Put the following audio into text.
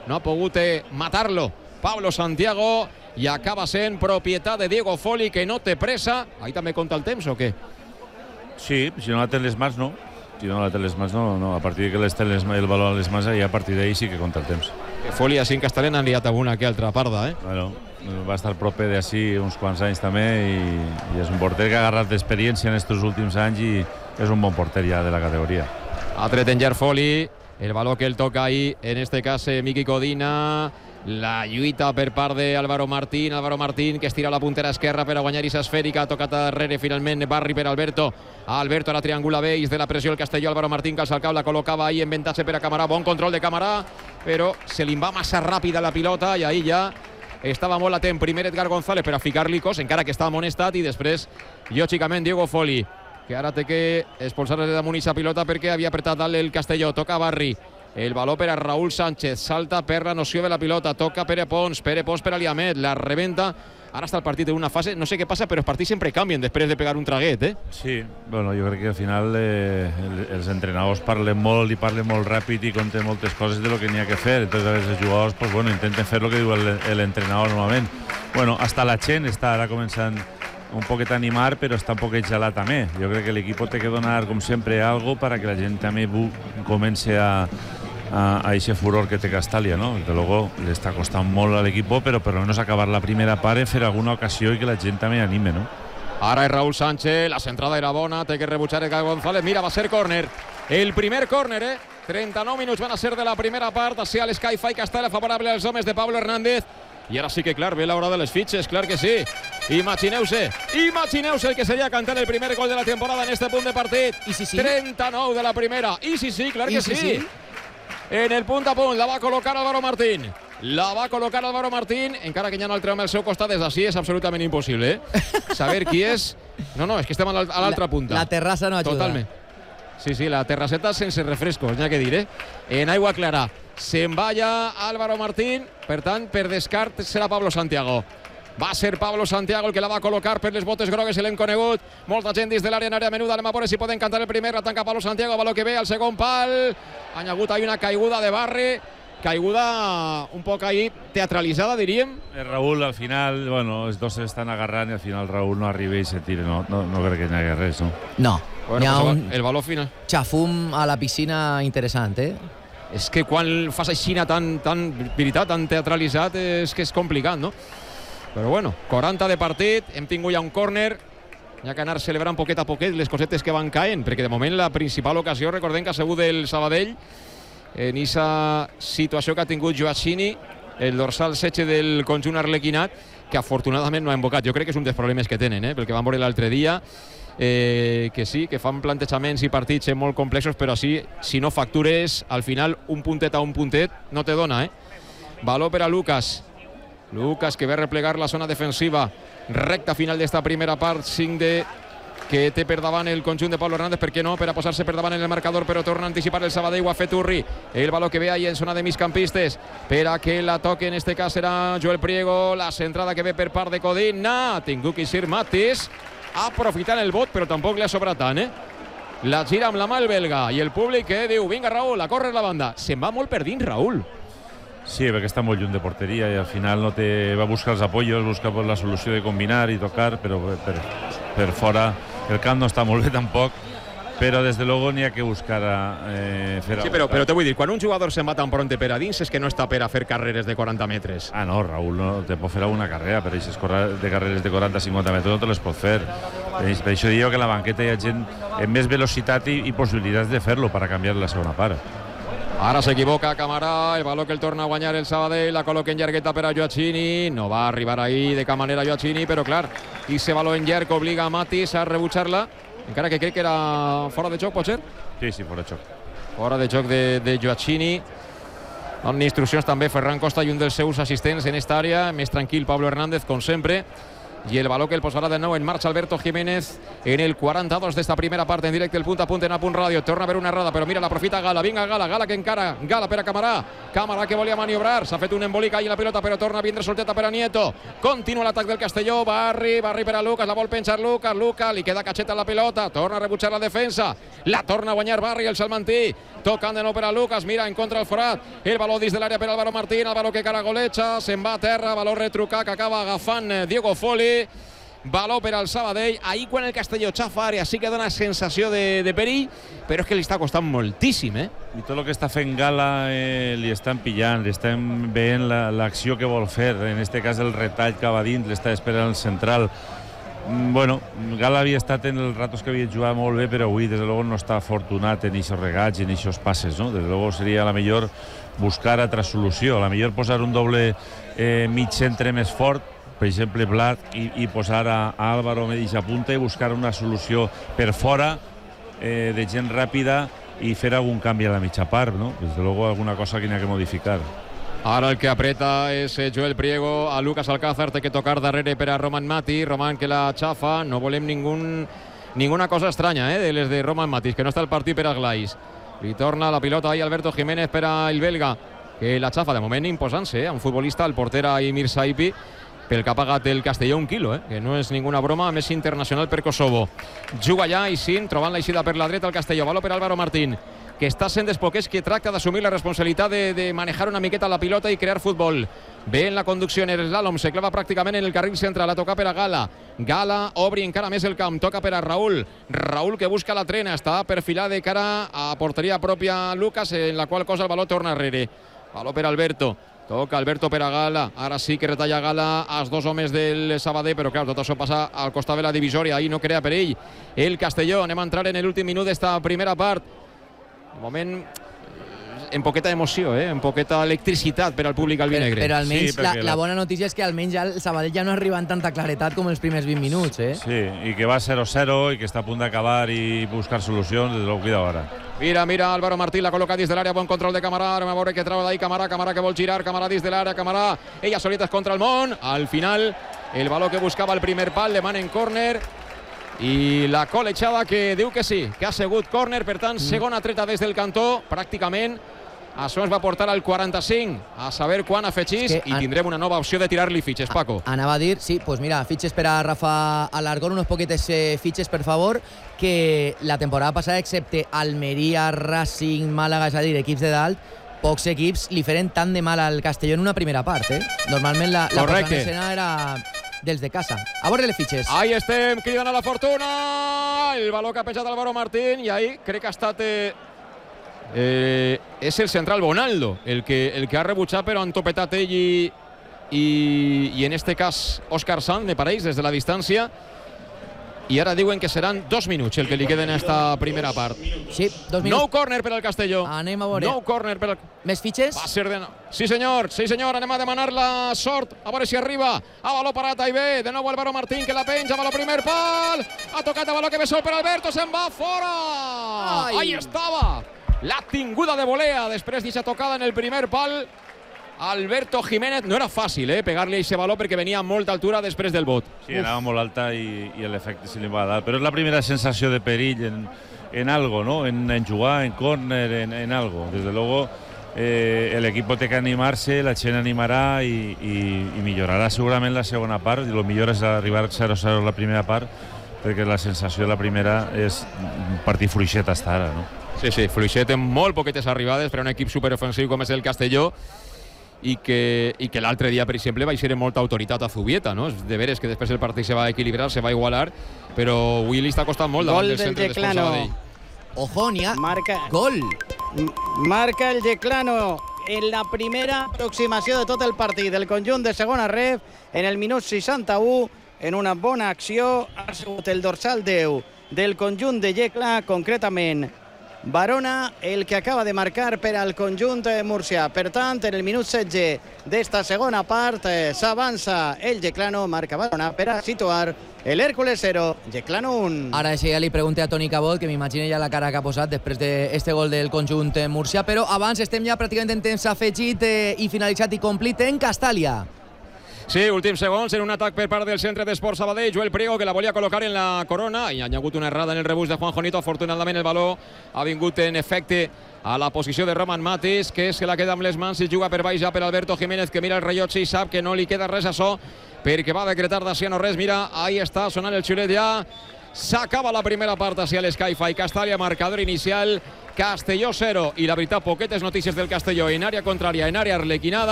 no ha pogut matar-lo Pablo Santiago i acaba sent propietat de Diego Foley, que no té pressa. Ahí també compta el temps o què? Sí, si no la té les mans, no. Si no la té les mans, no. A partir de que les té el valor a les mans, ja a partir d'ahir sí que compta el temps. Foley així en castellà n'han liat alguna que altra parda, Bueno, va estar proper d'ací uns quants anys també i és un porter que ha agarrat d'experiència en estos últims anys i és un bon porter ja de la categoria. Ha tret en Ger Foley, el valor que el toca ahí, en este cas Miki Codina. La lluita per part d'Álvaro Martín. Álvaro Martín que estira la puntera esquerra per a guanyar issa esfèrica. Ha tocat darrere finalment Barri per Alberto. Alberto ara triangula bé i de la pressió el Castelló. Álvaro Martín que al salcau la col·locava ahí en avantatge per a Camarà. Bon control de Camarà, però se li va massa ràpida la pilota i ahí ja estava molt atent primer Edgar González per a ficar-li cos, encara que estava amonestat, i després lògicament Diego Foley, que ara té que expulsar-se damunt aquesta pilota perquè havia apretat dalt el Castelló. Toca Barri. El valor per a Raúl Sánchez, salta per la noció de la pilota, toca Pere Pons per Aliamet, la rebenta. Ara està el partit en una fase, no sé què passa, però els partits sempre canvien després de pegar un traguet, Sí, bueno, jo crec que al final els entrenadors parlen molt i parlen molt ràpid i conten moltes coses de lo que n'hi ha que fer, entonces els jugadors pues, bueno, intenten fer lo que diu l'entrenador normalment. Bueno, hasta la gent està ara començant un poquet a animar, però està un poquet gelat també. Jo crec que l'equip té que donar, com sempre, algo para que la gent també comence a ese furor que té Castàlia, ¿no? Desde luego le está costando molt a l'equip, però per almenys acabar la primera part en fer alguna ocasió i que la gent també anime, ¿no? Ara és Raúl Sánchez, la centrada era bona, té que rebutjar Edgar González. Mira, va ser córner. El primer córner, 39 minuts van a ser de la primera part, així a l'Sky-Fi Castàlia favorable als homes de Pablo Hernández. I ara sí que, clar, ve l'hora de les fitxes, clar que sí. Imagineu-se el que seria cantar el primer gol de la temporada en este punt de partit. I sí, sí. 39 de la primera. I sí, clar que sí. En el punt a punt la va col·locar Álvaro Martín. Encara que hi ha un altre home al seu costat, des d'ací és absolutament impossible, saber qui és. No, és que estem a l'altra punta. La terrassa no ajuda. Totalment. Sí, la terrasseta sense refrescos, n'hi ha que dir, en aigua clara. Se'n va ja Álvaro Martín, per tant, per descart serà Pablo Santiago. Va ser Pablo Santiago el que la va col·locar per les botes grogues, l'hem conegut. Molta gent dins de l'àrea, en àrea menuda. Anem a veure si poden cantar el primer. La tanca Pablo Santiago, valor que ve al segon pal. Ha hagut ahí una caiguda de Barri. Caiguda un poc ahí teatralitzada, diríem. Raúl, al final, bueno, els dos s'estan agarrant i al final Raúl no arriba i se tira. No crec que hi hagi res, no? No. Bueno, hi ha pues un el valor final. xafum a la piscina interessant, És que quan fas així tan teatralitzat és que és complicat, no? Però bueno, 40 de partit, hem tingut ja un córner, hi ha que anar celebrant poquet a poquet les cosetes que van caent, perquè de moment la principal ocasió, recordem que ha sigut del Sabadell, en aquesta situació que ha tingut Joachini, el dorsal 16 del conjunt arlequinat, que afortunadament no ha invocat. Jo crec que és un dels problemes que tenen, pel que van veure l'altre dia, que sí, que fan plantejaments i partits molt complexos, però així, si no factures, al final un puntet a un puntet no te dona, Valor per a Lucas que ve a replegar la zona defensiva, recta final d'esta primera part, 5 que té per davant el conjunt de Pablo Hernández, per què no, per a posar-se per davant en el marcador, però torna a anticipar el Sabadell, ho ha fet Urri, el valor que ve ahí en zona de migcampistes, per a que la toque, en este cas serà Joel Priego, la centrada que ve per part de Codina, ha tingut que ser Matis, aprofitant el bot, però tampoc li ha sobrat tant, La gira amb la mà el belga, i el públic que diu, vinga Raúl, a córrer la banda, se'n va molt per dins Raúl. Sí, perquè està molt lluny de porteria i al final va buscar els apoyos, busca la solució de combinar i tocar, però per fora el camp no està molt bé tampoc, però des de luego n'hi ha que buscar fer Sí, però te vull dir, quan un jugador se'n va tan pronte per a dins és que no està per a fer carreres de 40 metres. No, Raúl no te pot fer alguna carrera, però aquestes carreres de 40-50 metres no te les pot fer. Per això dic que a la banqueta hi ha gent amb més velocitat i possibilitats de fer-lo per a canviar la segona part. Ara s'equivoca Camarà, el valor que el torna a guanyar el Sabadell, la col·loca en llargueta per a Joachini, no va arribar ahí de cap manera Joachini, però clar, i se valor en llarg obliga a Matis a rebutjar-la, encara que crec que era fora de joc, pot ser? Sí, fora de joc. Fora de joc de Joachini. Amb instruccions també Ferran Costa i un dels seus assistents en esta àrea, més tranquil Pablo Hernández, com sempre. y el balón que el posarà de nou en marxa Alberto Jiménez en el 42 d'esta primera part en directe el punt a punt en A Punt Ràdio. Torna a haver una errada, però mira, l'aprofita Gala. Vinga Gala que encara, Gala per a Camarà que volia maniobrar, s'ha fet un embolic ahí en la pilota, però torna a vindre solteta per a Nieto. Continua l'atac del Castelló, Barri per a Lucas, la vol penjar Lucas, li queda cacheta en la pilota, torna a rebutjar la defensa, la torna a guanyar Barri, el salmantí, tocant de nou per a Lucas, mira, en contra el forat, el baló dins de l'àrea per Álvaro Martín, Álvaro que caragoleja, se'n va a terra, baló retrucat que acaba agafant Diego Foli, baló per al Sabadell. Ahí quan el Castelló xafa àrea sí que dona sensació de perill, però és que li està costant moltíssim, I tot el que està fent Gala li estan pillant, li estan veient l'acció que vol fer, en este cas el retall que va dins, l'està esperant el central. Bueno, Gala havia estat en els ratos que havia jugat molt bé, però avui, desde luego, no està afortunat en aquests regats i en aquests passes, no? Desde luego seria la millor buscar altra solució, la millor posar un doble mig centre més fort, per exemple Blat, i posar a Álvaro a punta i buscar una solució per fora de gent ràpida i fer algun canvi a la mitja part, no? Desde luego alguna cosa que n'hi ha que modificar. Ara el que apreta és Joel Priego, a Lucas Alcázar té que tocar darrere per a Roman Mati, Roman que la xafa, no volem ninguna cosa estranya de les de Roman Matis, que no està el partit per a Glais. Li torna la pilota ahí Alberto Jiménez per a el belga, que la xafa de moment imposant-se, un futbolista, el porter Aimir Saipi, pel que ha pagat el Castelló un quilo, que no és ninguna broma, a més internacional per Kosovo. Juga allà Isin, trobant l'eixida per la dreta el Castelló, baló per Álvaro Martín, que està sent dels poquets que tracta d'assumir la responsabilitat de manejar una miqueta la pilota i crear futbol. Bé en la conducció en el slalom, se clava pràcticament en el carril central, a tocar per a Gala obri encara més el camp, toca per a Raúl que busca la trena, està perfilat de cara a porteria pròpia Lucas, en la qual cosa el baló torna arrere. Baló per Alberto, toca Alberto per a Gala, ara sí que retalla Gala als dos homes del Sabadell, però clar, tot això passa al costat de la divisòria, ahí no crea perill el Castelló. Anem a entrar en l'últim minut d'esta primera part. De moment, en poqueta emoció, en poqueta electricitat per al públic albinegre. Però almenys la bona notícia és que almenys el Sabadell ja no arriba amb tanta claretat com els primers 20 minuts, Sí, i que va 0-0 i que està a punt d'acabar i buscar solucions, des de lo cuidado ara. Mira, Álvaro Martín la col·loca dins de l'àrea, bon control de Camarà, ara a veure què trau d'ahí Camarà que vol girar, Camarà dins de l'àrea, Camarà, ella solitas contra el món, al final el baló que buscava el primer pal, demanen córner, i la col·lejada que diu que sí, que ha sigut córner, per tant, segona treta des del cantó, pràcticament. Això ens va portar al 45, a saber quan afegís, i tindrem una nova opció de tirar-li fitxes, Paco. Anava a dir, sí, pues mira, fitxes per a Rafa Alarcón, unos poquetes fitxes, per favor, que la temporada passada, excepte Almeria, Racing, Màlaga, és a dir, equips de dalt, pocs equips li feren tant de mal al Castelló en una primera part, Normalment la posada en escena era dels de casa. A veure les fitxes. Ahí estem, cridant a la fortuna, el baló que ha pejat Álvaro Martín, i ahí crec que ha estat... és el central Bonaldo el que ha rebutjat, però han topetat ell i en este cas Òscar Sanz, me pareix, des de la distància, i ara diuen que seran 2 minuts el que li queden a esta primera part. Sí, 2 minuts. Nou córner per al Castelló. Anem a veure. Nou córner per al... Més fitxes? Va ser de... Sí senyor, anem a demanar la sort, a veure si arriba, a baló parat i bé, de nou Álvaro Martín que la penja, baló primer pal, ha tocat a baló que ve sol per Alberto, se'n va fora! Ahí estava! La tinguda de volea després d'aquesta tocada en el primer pal. Alberto Jiménez, no era fàcil pegar-li a aquest baló perquè venia a molta altura després del bot. Sí, anava molt alta i l'efecte se li va dar, però és la primera sensació de perill en algo, ¿no? En jugar, en córner, en algo. Desde luego el equipo té que animar-se, la gent animarà i millorarà segurament la segona part, i el millor és arribar 0-0 en la primera part, perquè la sensació de la primera és partir fluixet fins ara, no? Sí, fluixet en molt poquetes arribades per a un equip superofensiu com és el Castelló, i que l'altre dia, per exemple, va ser molta autoritat a Zubieta, no? De veres que després el partit se va equilibrar, se va igualar, però avui li està costant molt davant del centre d'Esport Sabadell. Ojo, n'hi ha gol. Marca el Yeclano en la primera aproximació de tot el partit del conjunt de segona ref, en el minut 61, en una bona acció, ha sigut el dorsal 10 del conjunt de Yecla, concretament Barona, el que acaba de marcar per al conjunt murcià. Per tant, en el minut 16 d'esta segona part s'avança el Yeclano, marca Barona per a situar l'Hèrcules 0, Yeclano 1. Ara ja li pregunte a Toni Cabot, que m'imagino ja la cara que ha posat després d'este gol del conjunt murcià, però abans estem ja pràcticament en temps afegit i finalitzat i complit en Castàlia. Sí, últims segons en un atac per part del centre d'Esport Sabadell. Joel Priego, que la volia col·locar en la corona, i hi ha hagut una errada en el rebuig de Juan Jonito. Afortunadament el baló ha vingut en efecte a la posició de Roman Matis, que se la queda amb les mans i juga per baix ja per Alberto Jiménez, que mira el rellotge i sap que no li queda res a so, perquè va decretar d'ací no res. Mira, ahí està sonant el xiulet ja. S'acaba la primera part hacia l'Sky-Fi Castalia, marcador inicial Castelló 0, i la veritat, poquetes notícies del Castelló en àrea contrària, en àrea arlequinada.